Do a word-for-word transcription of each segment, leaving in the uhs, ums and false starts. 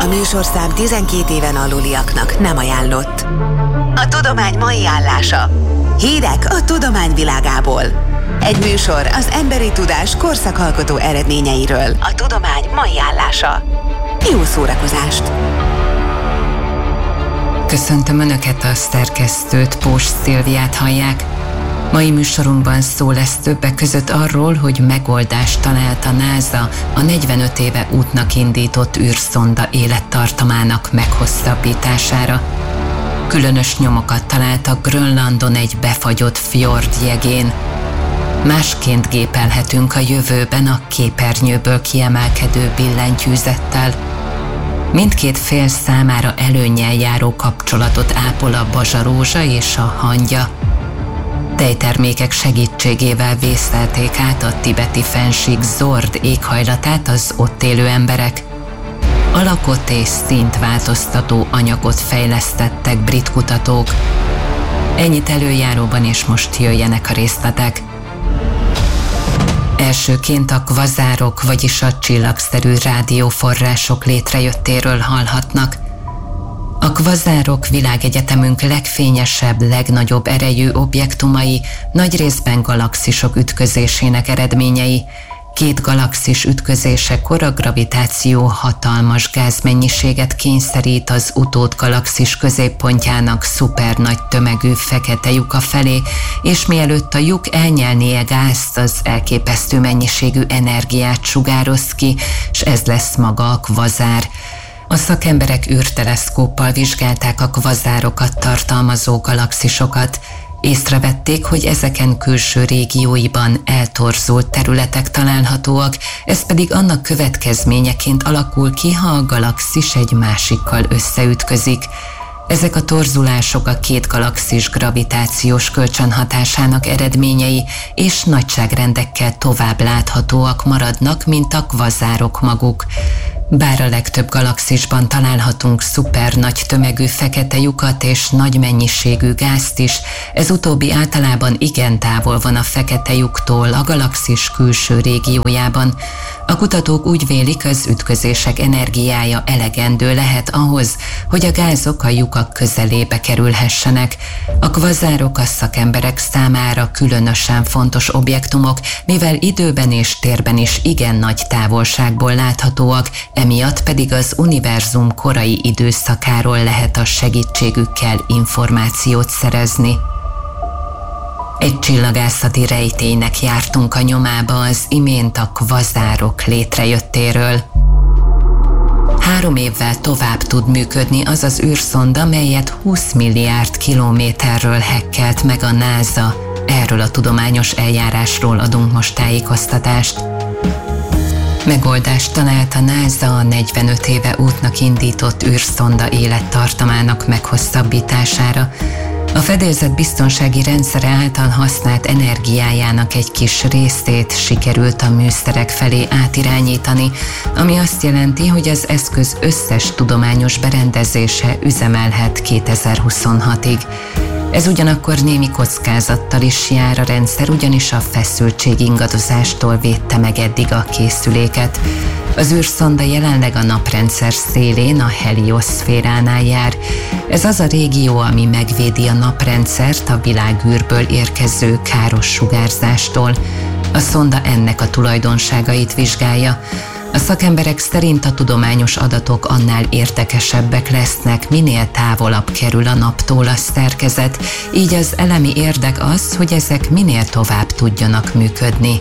A műsorszám tizenkét éven aluliaknak nem ajánlott. A tudomány mai állása. Hírek a tudomány világából. Egy műsor az emberi tudás korszakalkotó eredményeiről. A tudomány mai állása. Jó szórakozást! Köszöntöm Önöket, a szerkesztőt, Pós Szilviát hallják. Mai műsorunkban szó lesz többek között arról, hogy megoldást talált a NASA a negyvenöt éve útnak indított űrszonda élettartamának meghosszabbítására. Különös nyomokat találtak Grönlandon egy befagyott fjord jegén. Másként gépelhetünk a jövőben a képernyőből kiemelkedő billentyűzettel. Mindkét fél számára előnnyel járó kapcsolatot ápol a bazsarózsa és a hangya. Tejtermékek segítségével vészelték át a tibeti fennsík zord éghajlatát az ott élő emberek. Alakot és színt változtató anyagot fejlesztettek brit kutatók. Ennyit előjáróban, és most jöjjenek a részletek. Elsőként a kvazárok, vagyis a csillagszerű rádióforrások létrejöttéről hallhatnak. A kvazárok világegyetemünk legfényesebb, legnagyobb erejű objektumai, nagy részben galaxisok ütközésének eredményei. Két galaxis ütközésekor a gravitáció hatalmas gázmennyiséget kényszerít az utód galaxis középpontjának szupernagy tömegű fekete lyuka felé, és mielőtt a lyuk elnyelné a gázt, az elképesztő mennyiségű energiát sugároz ki, és ez lesz maga a kvazár. A szakemberek űrteleszkóppal vizsgálták a kvazárokat tartalmazó galaxisokat. Észrevették, hogy ezeken külső régióiban eltorzult területek találhatóak, ez pedig annak következményeként alakul ki, ha a galaxis egy másikkal összeütközik. Ezek a torzulások a két galaxis gravitációs kölcsönhatásának eredményei, és nagyságrendekkel tovább láthatóak maradnak, mint a kvazárok maguk. Bár a legtöbb galaxisban találhatunk szuper nagy tömegű fekete lyukat és nagy mennyiségű gázt is, ez utóbbi általában igen távol van a fekete lyuktól, a galaxis külső régiójában. A kutatók úgy vélik, az ütközések energiája elegendő lehet ahhoz, hogy a gázok a lyukak közelébe kerülhessenek. A kvazárok a szakemberek számára különösen fontos objektumok, mivel időben és térben is igen nagy távolságból láthatóak, emiatt pedig az univerzum korai időszakáról lehet a segítségükkel információt szerezni. Egy csillagászati rejtélynek jártunk a nyomába az imént a kvazárok létrejöttéről. Három évvel tovább tud működni az az űrszonda, melyet húsz milliárd kilométerről hekkelt meg a NASA. Erről a tudományos eljárásról adunk most tájékoztatást. Megoldást talált a NASA a negyvenöt éve útnak indított űrszonda élettartamának meghosszabbítására. A fedélzet biztonsági rendszere által használt energiájának egy kis részét sikerült a műszerek felé átirányítani, ami azt jelenti, hogy az eszköz összes tudományos berendezése üzemelhet kétezer-huszonhatig. Ez ugyanakkor némi kockázattal is jár, a rendszer ugyanis a feszültség ingadozástól védte meg eddig a készüléket. Az űrszonda jelenleg a naprendszer szélén, a helioszféránál jár. Ez az a régió, ami megvédi a naprendszert a világűrből érkező káros sugárzástól. A szonda ennek a tulajdonságait vizsgálja. A szakemberek szerint a tudományos adatok annál érdekesebbek lesznek, minél távolabb kerül a naptól a szerkezet, így az elemi érdek az, hogy ezek minél tovább tudjanak működni.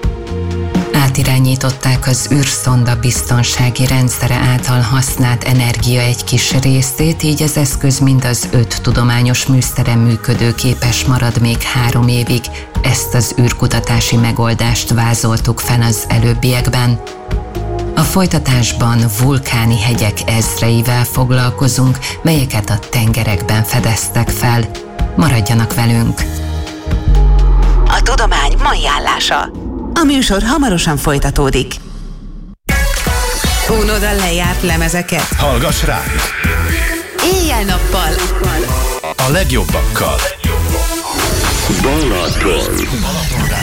Átirányították az űrszonda biztonsági rendszere által használt energia egy kis részét, így az eszköz mind az öt tudományos műszere működőképes marad még három évig. Ezt az űrkutatási megoldást vázoltuk fel az előbbiekben. A folytatásban vulkáni hegyek ezreivel foglalkozunk, melyeket a tengerekben fedeztek fel. Maradjanak velünk! A tudomány mai állása. A műsor hamarosan folytatódik. Unod a lejárt lemezeket? Hallgass rá! Éjjel-nappal. A legjobbakkal. Balaton.